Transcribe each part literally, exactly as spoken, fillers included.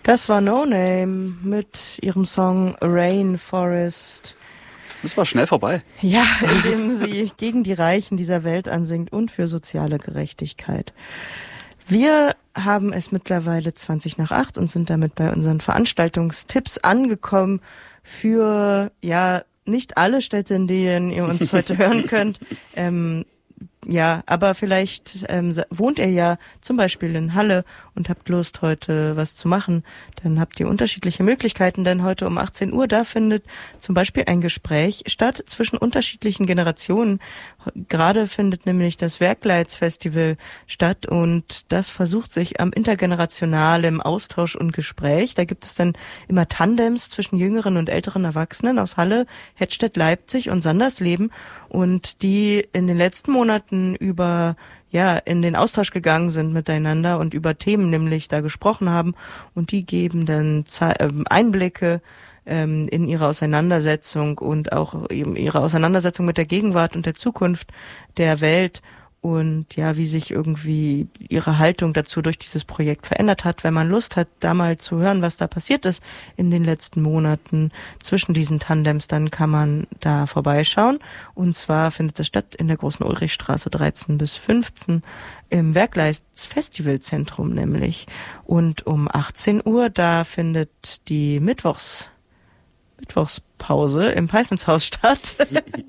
Das war No Name mit ihrem Song Rainforest. Das war schnell vorbei. Ja, indem sie gegen die Reichen dieser Welt ansingt und für soziale Gerechtigkeit. Wir haben es mittlerweile zwanzig nach acht und sind damit bei unseren Veranstaltungstipps angekommen für, ja, nicht alle Städte, in denen ihr uns heute hören könnt. Ähm, ja, aber vielleicht ähm, wohnt ihr ja zum Beispiel in Halle und habt Lust, heute was zu machen. Dann habt ihr unterschiedliche Möglichkeiten, denn heute um achtzehn Uhr, da findet zum Beispiel ein Gespräch statt zwischen unterschiedlichen Generationen. Gerade findet nämlich das Werkleitsfestival statt und das versucht sich am intergenerationalen Austausch und Gespräch. Da gibt es dann immer Tandems zwischen jüngeren und älteren Erwachsenen aus Halle, Hettstedt, Leipzig und Sandersleben und die in den letzten Monaten über ja in den Austausch gegangen sind miteinander und über Themen nämlich da gesprochen haben und die geben dann Einblicke ähm, in ihre Auseinandersetzung und auch eben ihre Auseinandersetzung mit der Gegenwart und der Zukunft der Welt und ja, wie sich irgendwie ihre Haltung dazu durch dieses Projekt verändert hat. Wenn man Lust hat, da mal zu hören, was da passiert ist in den letzten Monaten zwischen diesen Tandems, dann kann man da vorbeischauen. Und zwar findet das statt in der Großen Ulrichstraße dreizehn bis fünfzehn im Werkleits-Festivalzentrum nämlich. Und um achtzehn Uhr, da findet die Mittwochs Mittwochspause im Peisnitzhaus statt.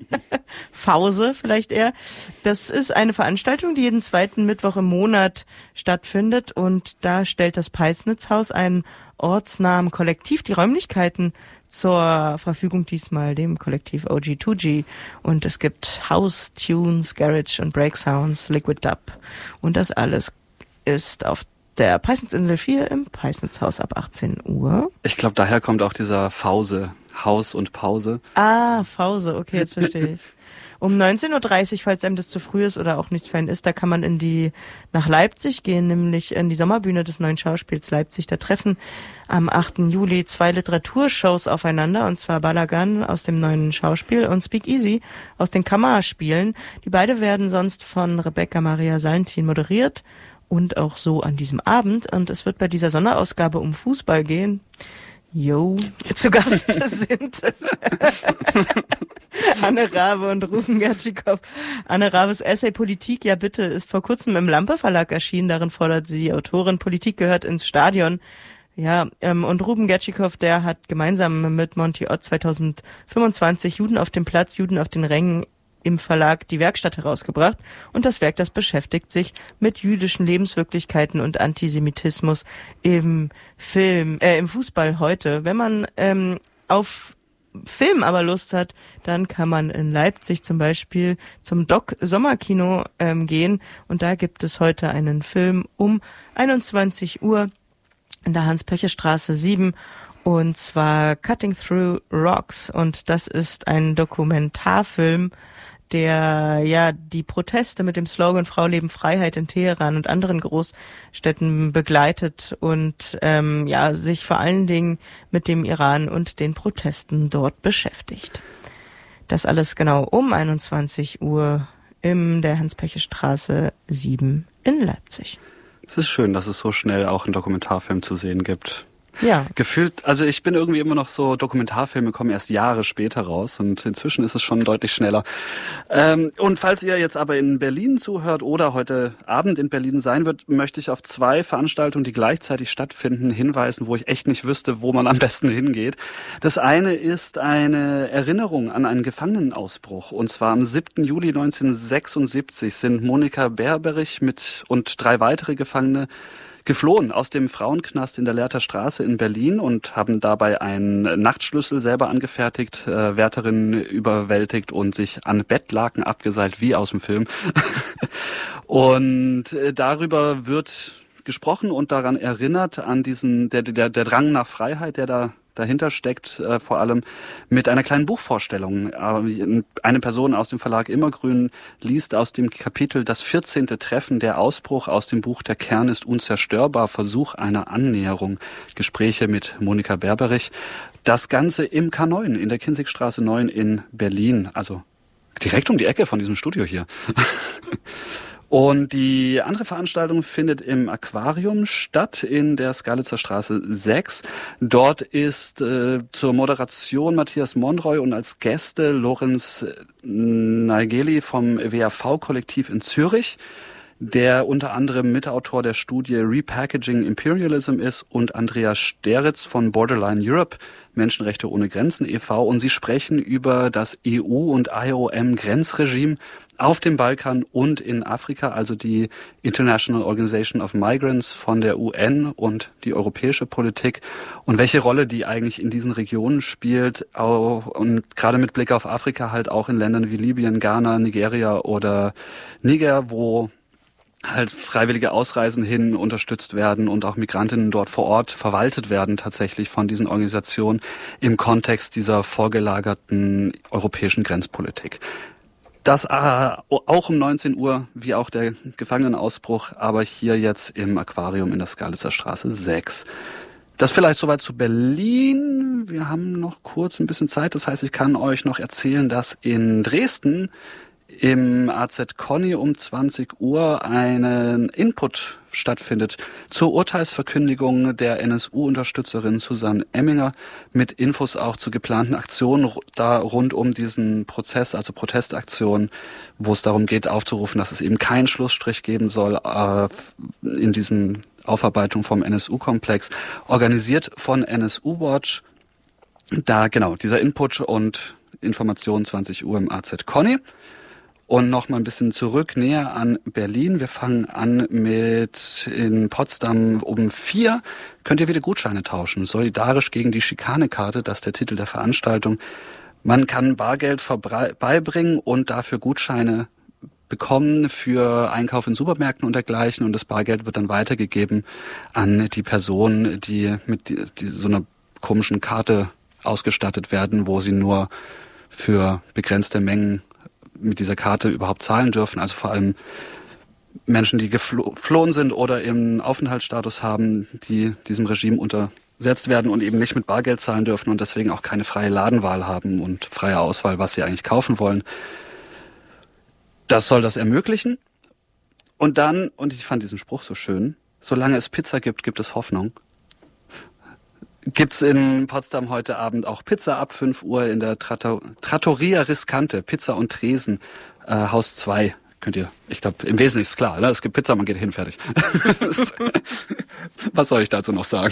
Pause vielleicht eher. Das ist eine Veranstaltung, die jeden zweiten Mittwoch im Monat stattfindet und da stellt das Peisnitzhaus einen ortsnahen Kollektiv die Räumlichkeiten zur Verfügung, diesmal dem Kollektiv O G zwei G und es gibt House, Tunes, Garage und Break Sounds, Liquid Dub und das alles ist auf der Peisnitzinsel vier im Peisnitzhaus ab achtzehn Uhr. Ich glaube, daher kommt auch dieser Fause, Haus und Pause. Ah, Pause, okay, jetzt verstehe ich's. Um neunzehn Uhr dreißig, falls einem das zu früh ist oder auch nichts für einen ist, da kann man in die nach Leipzig gehen, nämlich in die Sommerbühne des Neuen Schauspiels Leipzig. Da treffen am achten Juli zwei Literaturshows aufeinander, und zwar Balagan aus dem Neuen Schauspiel und Speak Easy aus den Kammerspielen. Die beide werden sonst von Rebecca Maria Salentin moderiert und auch so an diesem Abend. Und es wird bei dieser Sonderausgabe um Fußball gehen. Jo, zu Gast sind Anne Rabe und Rufen Gertschikow. Anne Rabes Essay Politik, ja bitte, ist vor kurzem im Lampe Verlag erschienen. Darin fordert sie die Autorin, Politik gehört ins Stadion. Ja, ähm, und Ruben Gertschikow, der hat gemeinsam mit Monty Ott zweitausendfünfundzwanzig Juden auf dem Platz, Juden auf den Rängen im Verlag Die Werkstatt herausgebracht. Und das Werk, das beschäftigt sich mit jüdischen Lebenswirklichkeiten und Antisemitismus im Film, äh, im Fußball heute. Wenn man ähm, auf Film aber Lust hat, dann kann man in Leipzig zum Beispiel zum Doc Sommerkino ähm, gehen. Und da gibt es heute einen Film um einundzwanzig Uhr in der Hans-Pöche-Straße sieben. Und zwar Cutting Through Rocks. Und das ist ein Dokumentarfilm, der ja die Proteste mit dem Slogan Frau, Leben, Freiheit in Teheran und anderen Großstädten begleitet und ähm, ja sich vor allen Dingen mit dem Iran und den Protesten dort beschäftigt. Das alles genau um einundzwanzig Uhr in der Hans-Pöche-Straße sieben in Leipzig. Es ist schön, dass es so schnell auch einen Dokumentarfilm zu sehen gibt. Ja. Gefühlt, also ich bin irgendwie immer noch so, Dokumentarfilme kommen erst Jahre später raus und inzwischen ist es schon deutlich schneller. Ähm, und falls ihr jetzt aber in Berlin zuhört oder heute Abend in Berlin sein wird, möchte ich auf zwei Veranstaltungen, die gleichzeitig stattfinden, hinweisen, wo ich echt nicht wüsste, wo man am besten hingeht. Das eine ist eine Erinnerung an einen Gefangenenausbruch und zwar am siebten Juli neunzehnhundertsechsundsiebzig sind Monika Berberich mit und drei weitere Gefangene geflohen aus dem Frauenknast in der Lehrter Straße in Berlin und haben dabei einen Nachtschlüssel selber angefertigt, äh, Wärterinnen überwältigt und sich an Bettlaken abgeseilt, wie aus dem Film. Und äh, darüber wird gesprochen und daran erinnert, an diesen der der der Drang nach Freiheit, der da dahinter steckt, äh, vor allem mit einer kleinen Buchvorstellung. Äh, eine Person aus dem Verlag Immergrün liest aus dem Kapitel Das vierzehnte Treffen, der Ausbruch aus dem Buch Der Kern ist unzerstörbar, Versuch einer Annäherung. Gespräche mit Monika Berberich. Das Ganze im K neun, in der Kinzigstraße neun in Berlin, also direkt um die Ecke von diesem Studio hier. Und die andere Veranstaltung findet im Aquarium statt, in der Skalitzer Straße sechs. Dort ist äh, zur Moderation Matthias Monroy und als Gäste Lorenz Naigeli vom W A V-Kollektiv in Zürich, der unter anderem Mitautor der Studie Repackaging Imperialism ist, und Andreas Steritz von Borderline Europe, Menschenrechte ohne Grenzen e V Und sie sprechen über das E U- und I O M-Grenzregime auf dem Balkan und in Afrika, also die International Organization of Migrants von der U N und die europäische Politik und welche Rolle die eigentlich in diesen Regionen spielt, auch, und gerade mit Blick auf Afrika halt auch in Ländern wie Libyen, Ghana, Nigeria oder Niger, wo halt freiwillige Ausreisen hin unterstützt werden und auch Migrantinnen dort vor Ort verwaltet werden tatsächlich von diesen Organisationen im Kontext dieser vorgelagerten europäischen Grenzpolitik. Das äh, auch um neunzehn Uhr, wie auch der Gefangenenausbruch, aber hier jetzt im Aquarium in der Skalitzer Straße sechs. Das vielleicht soweit zu Berlin. Wir haben noch kurz ein bisschen Zeit, das heißt, ich kann euch noch erzählen, dass in Dresden im A Z Conny um zwanzig Uhr einen Input stattfindet zur Urteilsverkündigung der N S U-Unterstützerin Susanne Emminger mit Infos auch zu geplanten Aktionen da rund um diesen Prozess, also Protestaktionen, wo es darum geht, aufzurufen, dass es eben keinen Schlussstrich geben soll äh, in diesem Aufarbeitung vom N S U-Komplex, organisiert von N S U Watch. Da genau, dieser Input und Informationen zwanzig Uhr im A Z Conny. Und noch mal ein bisschen zurück, näher an Berlin. Wir fangen an mit in Potsdam um vier. Könnt ihr wieder Gutscheine tauschen. Solidarisch gegen die Schikanekarte, das ist der Titel der Veranstaltung. Man kann Bargeld beibringen und dafür Gutscheine bekommen für Einkauf in Supermärkten und dergleichen. Und das Bargeld wird dann weitergegeben an die Personen, die mit die, die so einer komischen Karte ausgestattet werden, wo sie nur für begrenzte Mengen mit dieser Karte überhaupt zahlen dürfen, also vor allem Menschen, die geflohen sind oder im Aufenthaltsstatus haben, die diesem Regime untersetzt werden und eben nicht mit Bargeld zahlen dürfen und deswegen auch keine freie Ladenwahl haben und freie Auswahl, was sie eigentlich kaufen wollen. Das soll das ermöglichen. Und dann, und ich fand diesen Spruch so schön, solange es Pizza gibt, gibt es Hoffnung. Gibt's in Potsdam heute Abend auch Pizza ab fünf Uhr in der Tratto- Trattoria Riscante, Pizza und Tresen, äh, Haus zwei. Könnt ihr, ich glaube, im Wesentlichen ist klar, ne? Es gibt Pizza, man geht hin, fertig. Was soll ich dazu noch sagen?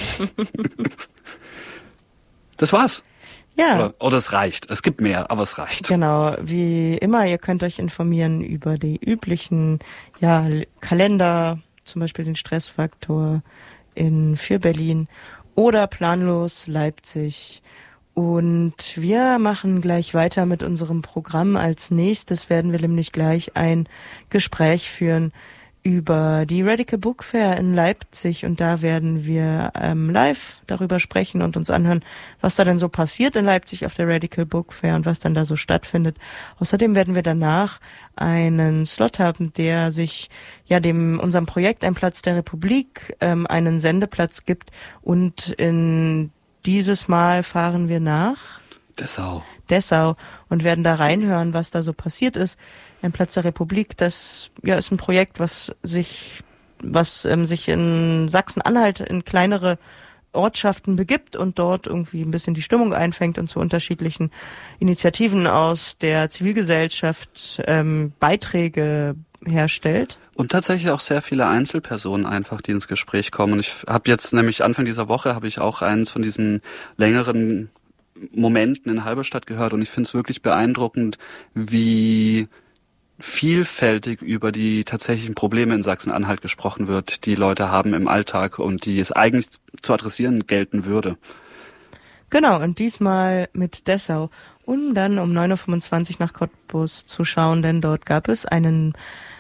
Das war's. Ja. Oder, oder es reicht. Es gibt mehr, aber es reicht. Genau, wie immer, ihr könnt euch informieren über die üblichen ja, Kalender, zum Beispiel den Stressfaktor in für Berlin oder Planlos Leipzig. Und wir machen gleich weiter mit unserem Programm. Als nächstes werden wir nämlich gleich ein Gespräch führen über die Radical Book Fair in Leipzig. Und da werden wir ähm, live darüber sprechen und uns anhören, was da denn so passiert in Leipzig auf der Radical Book Fair und was dann da so stattfindet. Außerdem werden wir danach einen Slot haben, der sich ja dem unserem Projekt Ein Platz der Republik ähm, einen Sendeplatz gibt. Und in dieses Mal fahren wir nach Dessau. Dessau und werden da reinhören, was da so passiert ist. Ein Platz der Republik, das ja ist ein Projekt, was sich was ähm, sich in Sachsen-Anhalt in kleinere Ortschaften begibt und dort irgendwie ein bisschen die Stimmung einfängt und zu unterschiedlichen Initiativen aus der Zivilgesellschaft ähm, Beiträge herstellt. Und tatsächlich auch sehr viele Einzelpersonen einfach, die ins Gespräch kommen. Ich habe jetzt nämlich Anfang dieser Woche habe ich auch eins von diesen längeren Momenten in Halberstadt gehört und ich finde es wirklich beeindruckend, wie vielfältig über die tatsächlichen Probleme in Sachsen-Anhalt gesprochen wird, die Leute haben im Alltag und die es eigentlich zu adressieren gelten würde. Genau, und diesmal mit Dessau. Und dann um neun Uhr fünfundzwanzig nach Cottbus zu schauen, denn dort gab es einen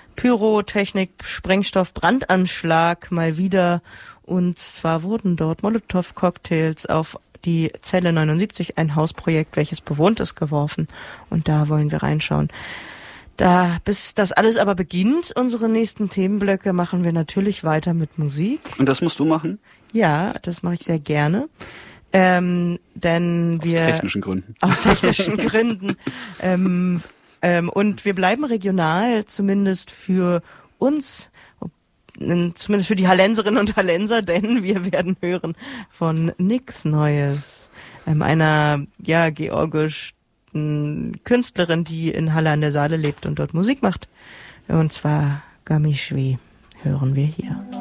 Pyrotechnik-Sprengstoff-Brandanschlag mal wieder. Und zwar wurden dort Molotow-Cocktails auf die Zelle neunundsiebzig, ein Hausprojekt, welches bewohnt ist, geworfen. Und da wollen wir reinschauen. Da, bis das alles aber beginnt, unsere nächsten Themenblöcke, machen wir natürlich weiter mit Musik. Und das musst du machen? Ja, das mache ich sehr gerne. Ähm, denn aus wir... Aus technischen Gründen. Aus technischen Gründen. Ähm, ähm, und wir bleiben regional, zumindest für uns, zumindest für die Hallenserinnen und Hallenser, denn wir werden hören von Nix Neues, ähm, einer ja georgischen Künstlerin, die in Halle an der Saale lebt und dort Musik macht. Und zwar Gamishwe hören wir hier.